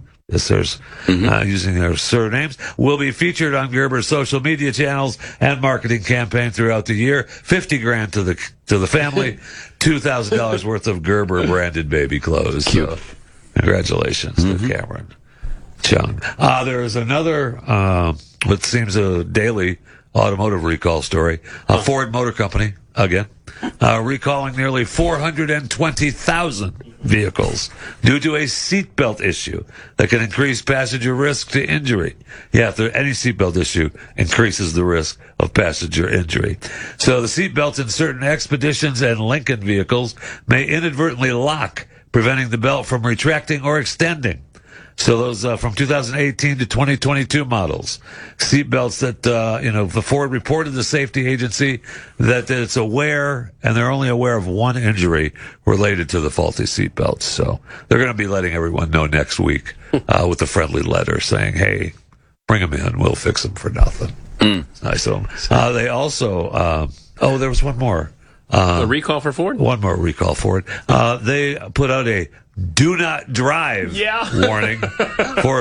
using their surnames, will be featured on Gerber's social media channels and marketing campaign throughout the year. $50,000 to the family, $2,000 worth of Gerber branded baby clothes. So, congratulations to Cameron Chung. There is another, what seems a daily automotive recall story. Ford Motor Company, again, recalling nearly 420,000 vehicles due to a seatbelt issue that can increase passenger risk to injury. Yeah, if any seatbelt issue increases the risk of passenger injury. So the seatbelts in certain Expeditions and Lincoln vehicles may inadvertently lock, preventing the belt from retracting or extending. So those from 2018 to 2022 models, seatbelts that the Ford reported to the safety agency that it's aware, and they're only aware of one injury related to the faulty seatbelts. So they're going to be letting everyone know next week with a friendly letter saying, "Hey, bring them in, we'll fix them for nothing." Nice of them. They also, there was one more. A recall for Ford? One more recall for it. They put out a do not drive warning for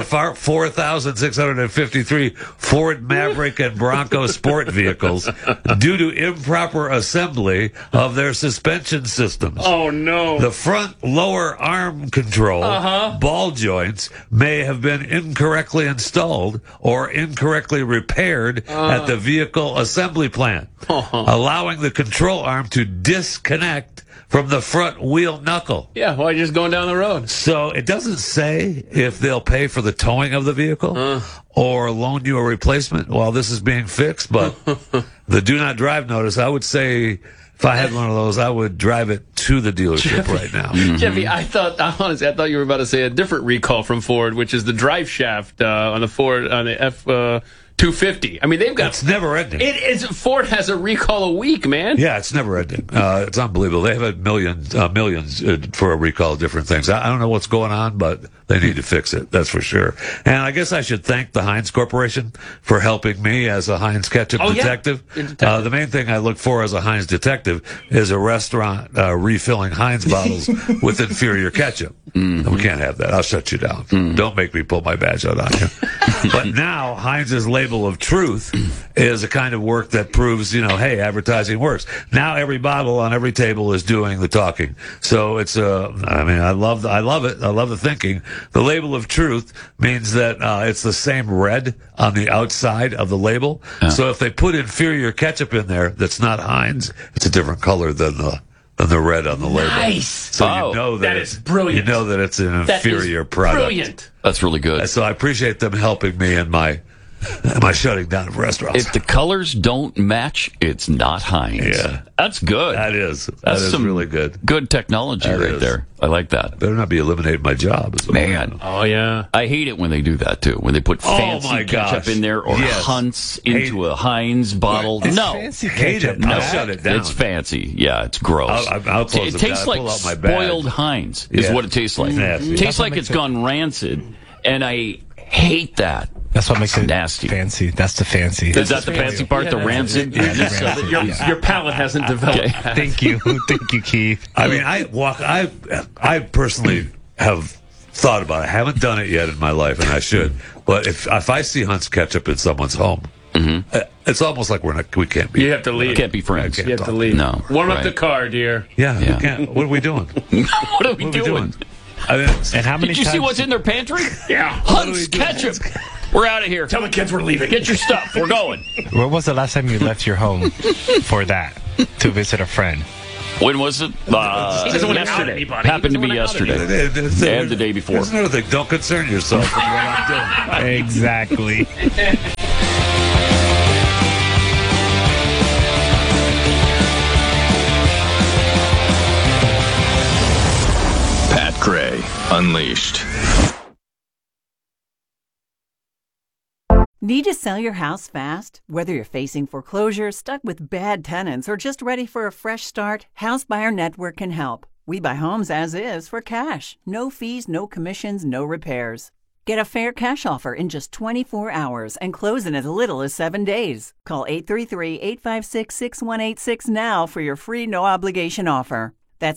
4,653 Ford Maverick and Bronco sport vehicles due to improper assembly of their suspension systems. Oh, no. The front lower arm control ball joints may have been incorrectly installed or incorrectly repaired at the vehicle assembly plant, allowing the control arm to disconnect from the front wheel knuckle. Yeah, why just going down the road? So it doesn't say if they'll pay for the towing of the vehicle or loan you a replacement while this is being fixed, but the do not drive notice, I would say if I had one of those, I would drive it to the dealership right now. Jeffy, I thought you were about to say a different recall from Ford, which is the drive shaft on the Ford, on the F-250. I mean, they've got... It's never ending. Ford has a recall a week, man. Yeah, it's never ending. It's unbelievable. They have had millions for a recall of different things. I don't know what's going on, but they need to fix it. That's for sure. And I guess I should thank the Heinz Corporation for helping me as a Heinz ketchup detective. Yeah. The main thing I look for as a Heinz detective is a restaurant refilling Heinz bottles with inferior ketchup. We can't have that. I'll shut you down. Don't make me pull my badge out on you. But now Heinz's label of truth is a kind of work that proves, hey, advertising works. Now every bottle on every table is doing the talking. So it's I love it. I love the thinking. The label of truth means that it's the same red on the outside of the label. So if they put inferior ketchup in there that's not Heinz, it's a different color than the red on the label. Nice. So you know that is brilliant. You know that it's an inferior product. Brilliant. That's really good. So I appreciate them helping me in my shutting down of restaurants. If the colors don't match, it's not Heinz. Yeah. That's good. That is some really good. Good technology there. I like that. Better not be eliminating my job. Man. Oh, yeah. I hate it when they do that, too. When they put fancy ketchup in there or Hunt's into a Heinz bottle. It's no. fancy ketchup. I'll shut it down. It's fancy. Yeah, it's gross. I'll close it tastes like spoiled Heinz is what it tastes like. Nasty. It tastes like it's gone rancid, and I hate that. That's what makes it nasty. Fancy. That's the fancy. Is that the fancy part? The rancid? Your palate hasn't developed. Okay. Thank you, Keith. I mean, I personally have thought about it. I haven't done it yet in my life, and I should. But if I see Hunt's ketchup in someone's home, it's almost like we can't be. You have to leave. We can't be friends. You have to leave. No. Warm up the car, dear. Yeah. We can't. What are we doing? What are we doing? I mean, and how many Did you see times- what's in their pantry? Yeah. Hunt's ketchup. We're out of here. Tell the kids we're leaving. Get your stuff. We're going. When was the last time you left your home for that to visit a friend? When was it? He doesn't want to out Yesterday. anybody. Happened to be yesterday. And the day before. There's another thing. Don't concern yourself with what I'm doing. Exactly. Pat Gray Unleashed. Need to sell your house fast? Whether you're facing foreclosure, stuck with bad tenants, or just ready for a fresh start, House Buyer Network can help. We buy homes as is for cash. No fees, no commissions, no repairs. Get a fair cash offer in just 24 hours and close in as little as 7 days. Call 833-856-6186 now for your free no-obligation offer. That's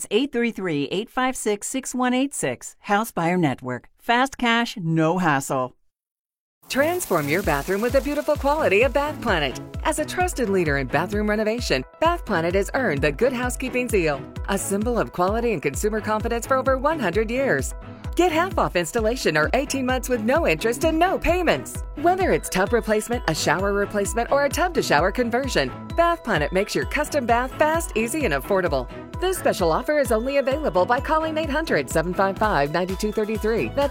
833-856-6186. House Buyer Network. Fast cash, no hassle. Transform your bathroom with the beautiful quality of Bath Planet. As a trusted leader in bathroom renovation, Bath Planet has earned the Good Housekeeping seal, a symbol of quality and consumer confidence for over 100 years. Get half off installation or 18 months with no interest and no payments. Whether it's tub replacement, a shower replacement, or a tub-to-shower conversion, Bath Planet makes your custom bath fast, easy, and affordable. This special offer is only available by calling 800-755-9233. That's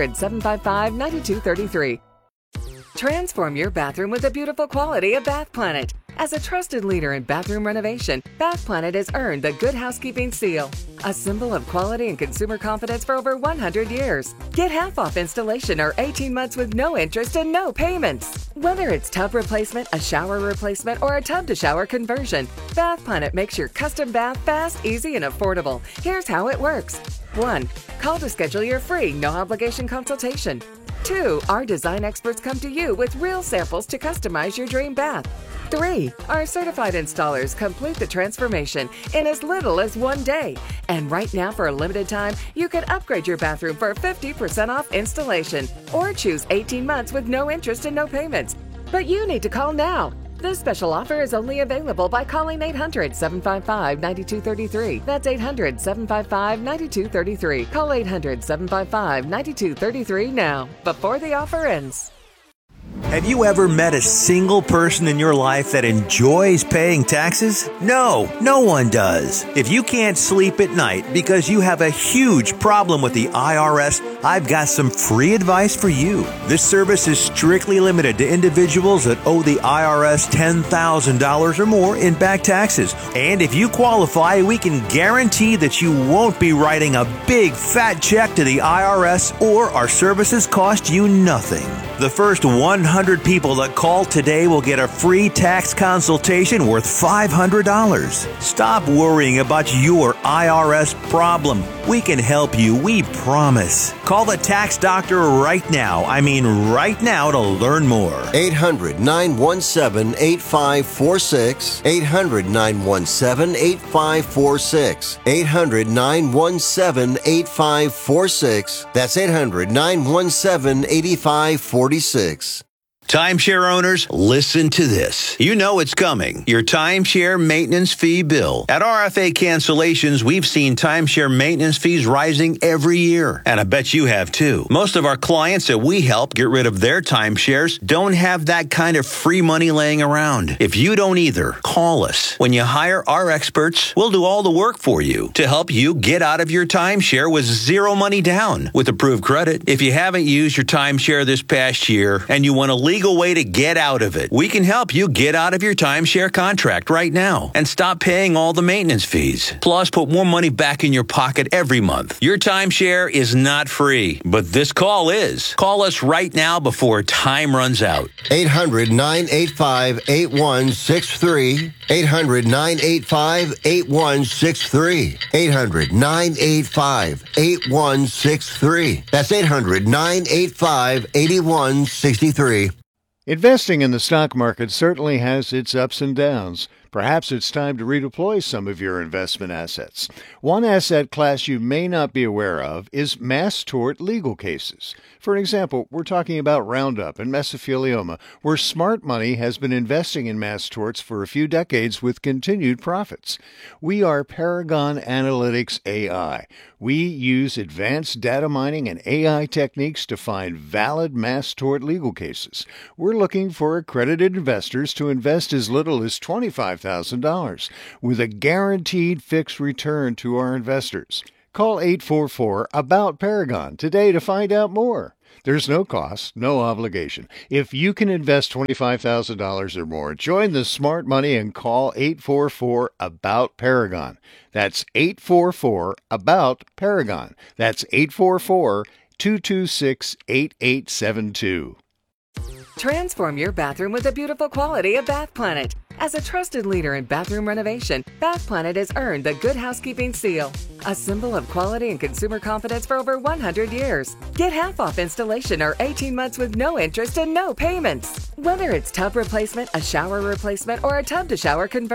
800-755-9233. Transform your bathroom with the beautiful quality of Bath Planet. As a trusted leader in bathroom renovation, Bath Planet has earned the Good Housekeeping seal, a symbol of quality and consumer confidence for over 100 years. Get half off installation or 18 months with no interest and no payments. Whether it's tub replacement, a shower replacement, or a tub-to-shower conversion, Bath Planet makes your custom bath fast, easy, and affordable. Here's how it works. 1. Call to schedule your free, no-obligation consultation. 2. Our design experts come to you with real samples to customize your dream bath. 3. Our certified installers complete the transformation in as little as 1 day. And right now, for a limited time, you can upgrade your bathroom for 50% off installation or choose 18 months with no interest and no payments. But you need to call now. This special offer is only available by calling 800-755-9233. That's 800-755-9233. Call 800-755-9233 now, before the offer ends. Have you ever met a single person in your life that enjoys paying taxes? No, no one does. If you can't sleep at night because you have a huge problem with the IRS, I've got some free advice for you. This service is strictly limited to individuals that owe the IRS $10,000 or more in back taxes. And if you qualify, we can guarantee that you won't be writing a big fat check to the IRS, or our services cost you nothing. The first 100 people that call today will get a free tax consultation worth $500. Stop worrying about your IRS problem. We can help you, we promise. Call the tax doctor right now. I mean right now, to learn more. 800-917-8546. 800-917-8546. 800-917-8546. That's 800-917-8546. Timeshare owners, listen to this. You know it's coming. Your timeshare maintenance fee bill. At RFA Cancellations, we've seen timeshare maintenance fees rising every year. And I bet you have too. Most of our clients that we help get rid of their timeshares don't have that kind of free money laying around. If you don't either, call us. When you hire our experts, we'll do all the work for you to help you get out of your timeshare with zero money down with approved credit. If you haven't used your timeshare this past year and you want to legal way to get out of it. We can help you get out of your timeshare contract right now and stop paying all the maintenance fees. Plus, put more money back in your pocket every month. Your timeshare is not free, but this call is. Call us right now before time runs out. 800-985-8163. 800-985-8163. 800-985-8163. That's 800-985-8163. Investing in the stock market certainly has its ups and downs. Perhaps it's time to redeploy some of your investment assets. One asset class you may not be aware of is mass tort legal cases. For example, we're talking about Roundup and mesothelioma, where smart money has been investing in mass torts for a few decades with continued profits. We are Paragon Analytics AI. We use advanced data mining and AI techniques to find valid mass tort legal cases. We're looking for accredited investors to invest as little as $25,000 with a guaranteed fixed return to our investors. Call 844-ABOUT-PARAGON today to find out more. There's no cost, no obligation. If you can invest $25,000 or more, join the smart money and call 844-ABOUT-PARAGON. That's 844-ABOUT-PARAGON. That's 844-226-8872. Transform your bathroom with the beautiful quality of Bath Planet. As a trusted leader in bathroom renovation, Bath Planet has earned the Good Housekeeping Seal, a symbol of quality and consumer confidence for over 100 years. Get half off installation or 18 months with no interest and no payments. Whether it's tub replacement, a shower replacement, or a tub to shower conversion,